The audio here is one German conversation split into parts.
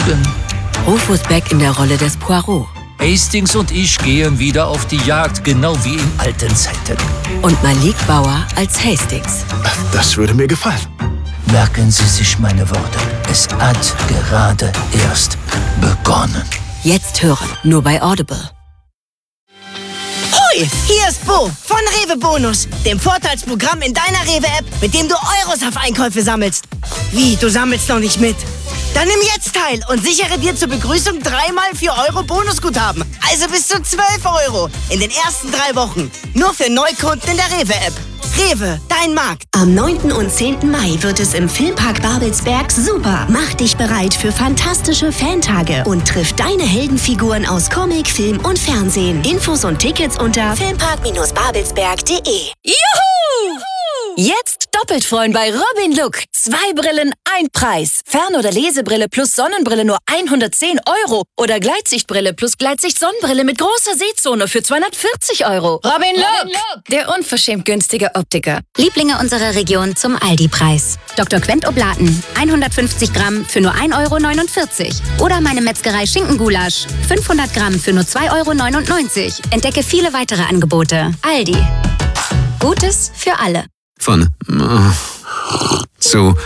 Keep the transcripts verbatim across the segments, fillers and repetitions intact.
folgen. Rufus Beck in der Rolle des Poirot. Hastings und ich gehen wieder auf die Jagd, genau wie in alten Zeiten. Und Malik Bauer als Hastings. Das würde mir gefallen. Merken Sie sich meine Worte. Es hat gerade erst begonnen. Jetzt hören, nur bei Audible. Hoi, hier ist Bo von Rewe Bonus, dem Vorteilsprogramm in deiner Rewe-App, mit dem du Euros auf Einkäufe sammelst. Wie, du sammelst noch nicht mit? Dann nimm jetzt teil und sichere dir zur Begrüßung dreimal vier Euro Bonusguthaben. Also bis zu zwölf Euro in den ersten drei Wochen. Nur für Neukunden in der Rewe-App. Rewe, dein Markt. Am neunten und zehnten Mai wird es im Filmpark Babelsberg super. Mach dich bereit für fantastische Fantage und triff deine Heldenfiguren aus Comic, Film und Fernsehen. Infos und Tickets unter filmpark babelsberg punkt de. Juhu! Jetzt doppelt freuen bei Robin Look. Zwei Brillen, ein Preis. Fern- oder Lesebrille plus Sonnenbrille nur hundertzehn Euro. Oder Gleitsichtbrille plus Gleitsicht-Sonnenbrille mit großer Sehzone für zweihundertvierzig Euro. Robin Look, der unverschämt günstige Optiker. Lieblinge unserer Region zum Aldi-Preis. Doktor Quent Oblaten, hundertfünfzig Gramm für nur ein Euro neunundvierzig. Oder meine Metzgerei Schinkengulasch, fünfhundert Gramm für nur zwei Euro neunundneunzig. Entdecke viele weitere Angebote. Aldi. Gutes für alle. Von zu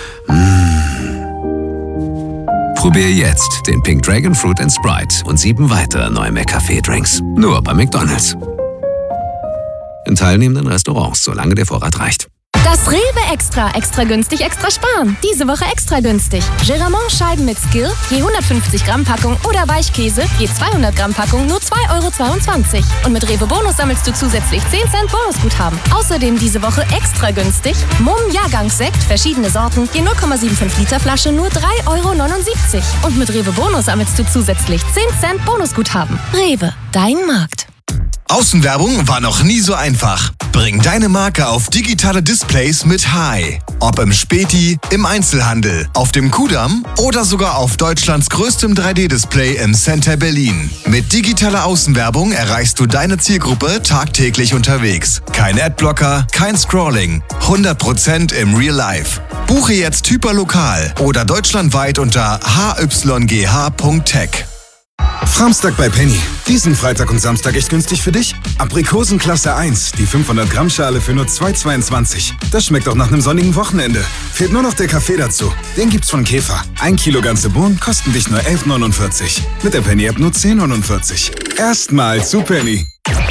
Probier jetzt den Pink Dragon Fruit and Sprite und sieben weitere neue McCafé-Drinks. Nur bei McDonald's. In teilnehmenden Restaurants, solange der Vorrat reicht. Das Rewe Extra. Extra günstig, extra sparen. Diese Woche extra günstig. Geramont-Scheiben mit Skill, je hundertfünfzig Gramm Packung oder Weichkäse, je zweihundert Gramm Packung, nur zwei Euro zweiundzwanzig. Und mit Rewe Bonus sammelst du zusätzlich zehn Cent Bonusguthaben. Außerdem diese Woche extra günstig. Mumm Jahrgangssekt, verschiedene Sorten, je null Komma fünfundsiebzig Liter Flasche, nur drei Euro neunundsiebzig. Und mit Rewe Bonus sammelst du zusätzlich zehn Cent Bonusguthaben. Rewe, dein Markt. Außenwerbung war noch nie so einfach. Bring deine Marke auf digitale Displays mit Hai. Ob im Späti, im Einzelhandel, auf dem Kudamm oder sogar auf Deutschlands größtem drei D Display im Center Berlin. Mit digitaler Außenwerbung erreichst du deine Zielgruppe tagtäglich unterwegs. Kein Adblocker, kein Scrolling. hundert Prozent im Real Life. Buche jetzt hyperlokal oder deutschlandweit unter h y g h punkt tech. Framstag bei Penny. Diesen Freitag und Samstag echt günstig für dich? Aprikosen Klasse eins, die fünfhundert Gramm Schale für nur zwei Euro zweiundzwanzig. Das schmeckt auch nach einem sonnigen Wochenende. Fehlt nur noch der Kaffee dazu. Den gibt's von Käfer. Ein Kilo ganze Bohnen kosten dich nur elf Euro neunundvierzig. Mit der Penny-App nur zehn Euro neunundvierzig. Erstmal zu Penny.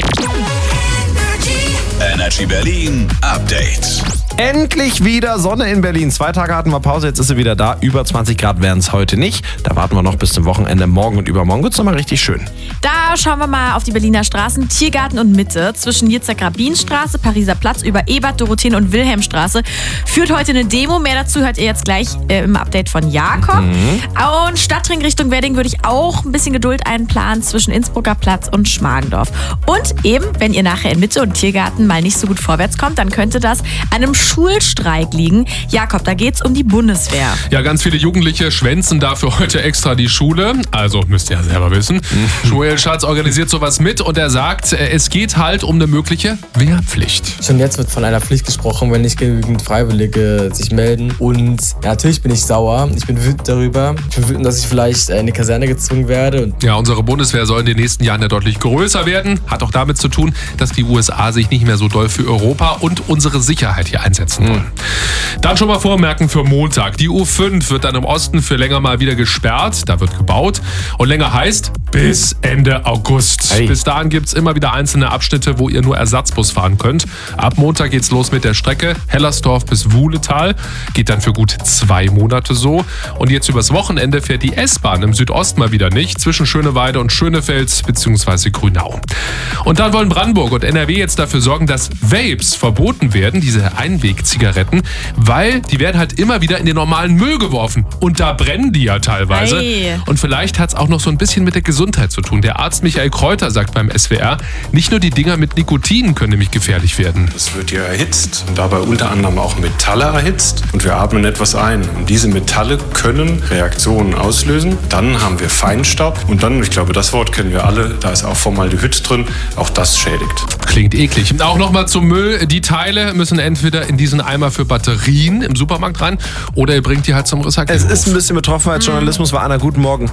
Energy Berlin Update. Endlich wieder Sonne in Berlin. Zwei Tage hatten wir Pause, jetzt ist sie wieder da. Über zwanzig Grad werden es heute nicht. Da warten wir noch bis zum Wochenende. Morgen und übermorgen wird es nochmal richtig schön. Da schauen wir mal auf die Berliner Straßen. Tiergarten und Mitte zwischen Yitzhak-Rabin-Straße, Pariser Platz über Ebert, Dorotheen und Wilhelmstraße führt heute eine Demo. Mehr dazu hört ihr jetzt gleich äh, im Update von Jakob. Mhm. Und Stadtring Richtung Wedding würde ich auch ein bisschen Geduld einplanen zwischen Innsbrucker Platz und Schmargendorf. Und eben, wenn ihr nachher in Mitte und Tiergarten mal nicht so gut vorwärts kommt, dann könnte das einem Schulstreik liegen. Jakob, da geht's um die Bundeswehr. Ja, ganz viele Jugendliche schwänzen dafür heute extra die Schule. Also, müsst ihr ja selber wissen. Joel Schatz organisiert sowas mit und er sagt, es geht halt um eine mögliche Wehrpflicht. Schon jetzt wird von einer Pflicht gesprochen, wenn nicht genügend Freiwillige sich melden. Und ja, natürlich bin ich sauer. Ich bin wütend darüber. Ich bin wütend, dass ich vielleicht in die Kaserne gezwungen werde. Ja, unsere Bundeswehr soll in den nächsten Jahren ja deutlich größer werden. Hat auch damit zu tun, dass die U S A sich nicht mehr so doll für Europa und unsere Sicherheit hier einsetzen wollen. Dann schon mal vormerken für Montag. Die U fünf wird dann im Osten für länger mal wieder gesperrt. Da wird gebaut. Und länger heißt bis Ende August. Hey. Bis dahin gibt es immer wieder einzelne Abschnitte, wo ihr nur Ersatzbus fahren könnt. Ab Montag geht's los mit der Strecke Hellersdorf bis Wuhletal. Geht dann für gut zwei Monate so. Und jetzt übers Wochenende fährt die S-Bahn im Südosten mal wieder nicht. Zwischen Schöneweide und Schönefeld bzw. Grünau. Und dann wollen Brandenburg und N R W jetzt dafür sorgen, dass Vapes verboten werden, diese Einwegzigaretten, weil die werden halt immer wieder in den normalen Müll geworfen. Und da brennen die ja teilweise. Hey. Und vielleicht hat es auch noch so ein bisschen mit der Gesundheit zu tun. Der Arzt Michael Kräuter sagt beim S W R, nicht nur die Dinger mit Nikotin können nämlich gefährlich werden. Es wird ja erhitzt und dabei unter anderem auch Metalle erhitzt und wir atmen etwas ein. Und diese Metalle können Reaktionen auslösen. Dann haben wir Feinstaub und dann, ich glaube, das Wort kennen wir alle, da ist auch Formaldehyd drin, auch das schädigt. Klingt eklig. Und auch nochmal zum Müll. Die Teile müssen entweder in diesen Eimer für Batterien im Supermarkt rein oder ihr bringt die halt zum Recycling. Es ist ein bisschen Betroffenheitsjournalismus. War Anna, guten Morgen.